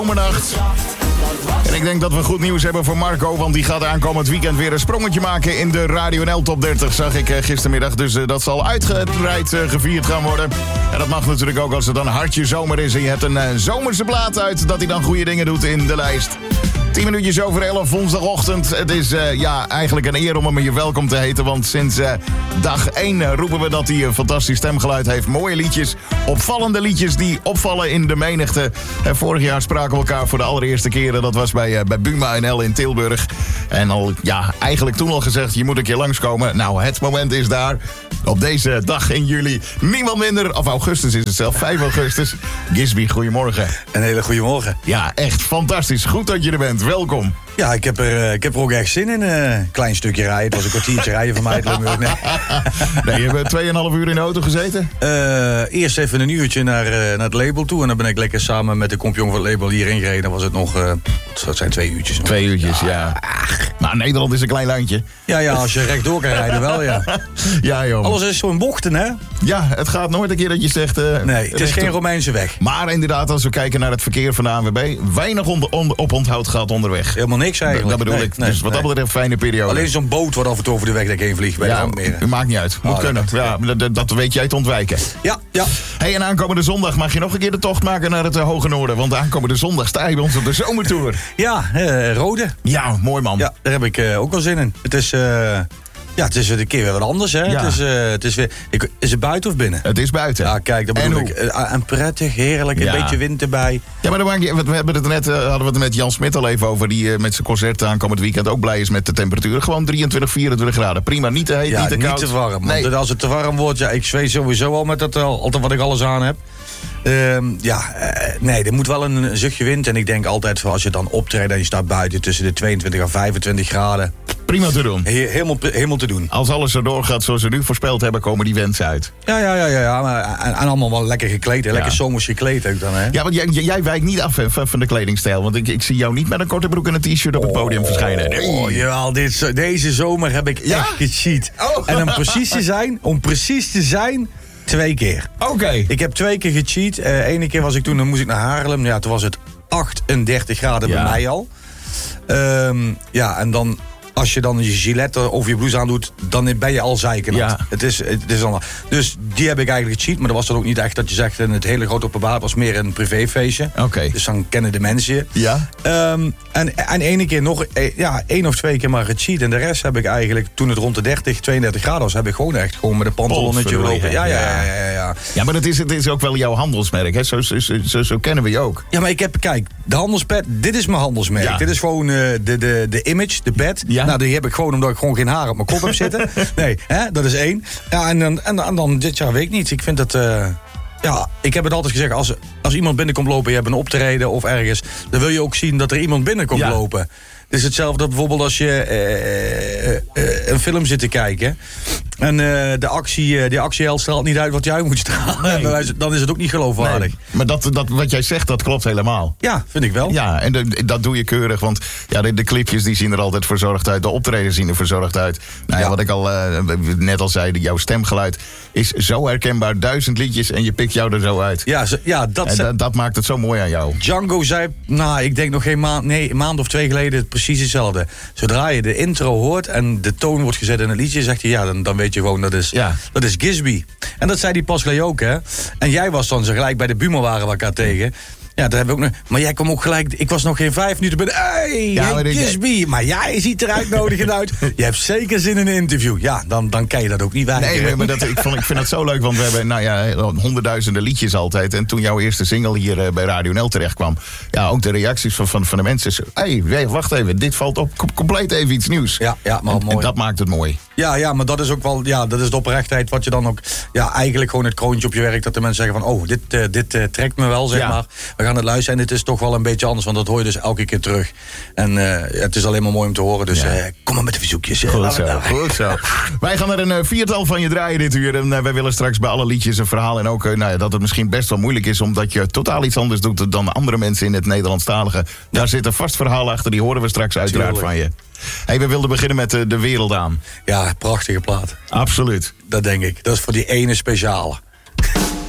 zomernacht. En ik denk dat we goed nieuws hebben voor Marco, want die gaat aankomend weekend weer een sprongetje maken in de Radio NL Top 30, zag ik gistermiddag. Dus dat zal uitgebreid gevierd gaan worden. En dat mag natuurlijk ook als het dan hartje zomer is en je hebt een zomerse plaat uit, dat hij dan goede dingen doet in de lijst. 10 minuutjes over 11, woensdagochtend. Het is eigenlijk een eer om hem hier welkom te heten. Want sinds dag 1 roepen we dat hij een fantastisch stemgeluid heeft. Mooie liedjes, opvallende liedjes die opvallen in de menigte. Vorig jaar spraken we elkaar voor de allereerste keren. Dat was bij Buma NL in Tilburg. En eigenlijk toen al gezegd, je moet een keer langskomen. Nou, het moment is daar. Op deze dag in juli, niemand minder, of augustus is het zelf, 5 augustus. Gisby, goedemorgen. Een hele goede morgen. Ja, echt fantastisch. Goed dat je er bent. Welkom. Ja, ik heb er ook echt zin in. Een klein stukje rijden. Het was een kwartiertje rijden van mij uit Limburg. Nee, je hebt 2,5 uur in de auto gezeten? Eerst even een uurtje naar het label toe. En dan ben ik lekker samen met de compagnon van het label hierheen gereden. Dan was het nog, dat zijn 2 uurtjes. 2 uurtjes, ja. Nou, Nederland is een klein landje. Ja, als je rechtdoor kan rijden wel, ja. Ja, joh. Alles is zo'n bochten, hè? Ja, het gaat nooit een keer dat je zegt... nee, het is geen Romeinse weg. Maar inderdaad, als we kijken naar het verkeer van de ANWB... weinig op onthoud gaat onderweg. Helemaal niks eigenlijk. Dat bedoel ik. Dus wat dat betreft, fijne periode. Alleen zo'n boot wat af en toe over de weg heen vliegt bij de Almere. Maakt niet uit. Moet kunnen. Dat weet jij te ontwijken. Ja. Hey, en aankomende zondag mag je nog een keer de tocht maken naar het Hoge Noorden. Want aankomende zondag sta je bij ons op de zomertour. Ja, Rode. Ja, mooi man. Ja, daar heb ik ook wel zin in. Het is... het is een keer weer wat anders, hè? Ja. Het is weer... Is het buiten of binnen? Het is buiten. Ja, kijk, dat bedoel ik. En prettig, heerlijk, een beetje wind erbij. Ja, maar we hebben het net, hadden we het met Jan Smit al even over, die met zijn concert aankomend weekend ook blij is met de temperatuur. Gewoon 23, 24 graden. Prima, niet te heet, niet te koud. Niet te warm. Nee. Want als het te warm wordt, ik zweet sowieso al met dat altijd wat ik alles aan heb. Nee, er moet wel een zuchtje wind. En ik denk altijd, als je dan optreedt en je staat buiten tussen de 22 en 25 graden. Prima te doen. Helemaal te doen. Als alles er doorgaat zoals we nu voorspeld hebben, komen die wensen uit. Ja. Maar, en allemaal wel lekker gekleed. Ja. Lekker zomers gekleed ook dan, hè? Ja, want jij wijkt niet af van de kledingstijl. Want ik zie jou niet met een korte broek en een t-shirt op het podium verschijnen. Nee. Oh, jawel, deze zomer heb ik echt gecheat. Oh. En om precies te zijn... 2 keer. Oké. Ik heb 2 keer gecheat. Ene keer was toen moest ik naar Haarlem. Ja, toen was het 38 graden bij mij al. En dan... Als je dan je gilet of je blouse aandoet, dan ben je al zeiken. Ja. Het is dan. Dus die heb ik eigenlijk gecheat. Maar dat was dan ook niet echt dat je zegt in het hele grote openbaar. Het was meer een privéfeestje. Oké. Dus dan kennen de mensen je. Ja. En ene keer nog, 1 of 2 keer maar gecheat. En de rest heb ik eigenlijk, toen het rond de 30, 32 graden was, heb ik gewoon met een pantalonnetje gelopen. Ja. Ja, maar het is ook wel jouw handelsmerk, hè? Zo kennen we je ook. Ja, maar kijk, de handelspet, dit is mijn handelsmerk. Ja. Dit is gewoon de image, de pet. Ja. Nou, die heb ik gewoon omdat ik gewoon geen haar op mijn kop heb zitten. Nee, dat is 1. Ja, en dan dit jaar weet ik niet. Ik vind dat... ik heb het altijd gezegd, als iemand binnenkomt lopen, je hebt een optreden of ergens, dan wil je ook zien dat er iemand binnenkomt lopen. Het is hetzelfde bijvoorbeeld als je een film zit te kijken en de actieheld straalt niet uit wat jij moet stralen. Nee. Dan is het ook niet geloofwaardig. Nee. Maar dat wat jij zegt, dat klopt helemaal. Ja, vind ik wel. Ja, en dat doe je keurig, want de clipjes die zien er altijd verzorgd uit. De optredens zien er verzorgd uit. Nou ja, wat ik al net al zei, jouw stemgeluid is zo herkenbaar. 1000 liedjes en je pikt jou er zo uit. Dat maakt het zo mooi aan jou. Django zei, ik denk nog geen een maand of 2 geleden precies hetzelfde. Zodra je de intro hoort en de toon wordt gezet in het liedje, zegt hij, dan weet je gewoon, dat is Gisby. En dat zei die pas geleden ook, hè. En jij was dan zo gelijk bij de Buma waren we elkaar tegen. Ja, dat hebben we ook nog. Maar jij kwam ook gelijk. Ik was nog geen 5 minuten binnen. Hey, Gisby. Maar jij ziet eruit nodigend uit. Je hebt zeker zin in een interview. Ja, dan kan je dat ook niet weigeren. Nee, maar ik vind het zo leuk, want we hebben honderdduizenden liedjes altijd. En toen jouw eerste single hier bij Radio NL terecht kwam, ook de reacties van de mensen. Hey, wacht even, dit valt op compleet even iets nieuws. Ja, maar mooi. En dat maakt het mooi. Ja, maar dat is ook wel, dat is de oprechtheid wat je dan ook, eigenlijk gewoon het kroontje op je werk, dat de mensen zeggen van, dit trekt me wel, zeg maar. We gaan het luisteren en het is toch wel een beetje anders, want dat hoor je dus elke keer terug. En het is alleen maar mooi om te horen, dus kom maar met de verzoekjes. Goed zo. Wij gaan er een 4-tal van je draaien dit uur en wij willen straks bij alle liedjes een verhaal en ook dat het misschien best wel moeilijk is, omdat je totaal iets anders doet dan andere mensen in het Nederlandstalige. Daar zit een vast verhaal achter, die horen we straks uiteraard van je. Hey, we wilden beginnen met de Wereld aan. Ja, prachtige plaat. Absoluut. Dat denk ik. Dat is voor die ene speciale.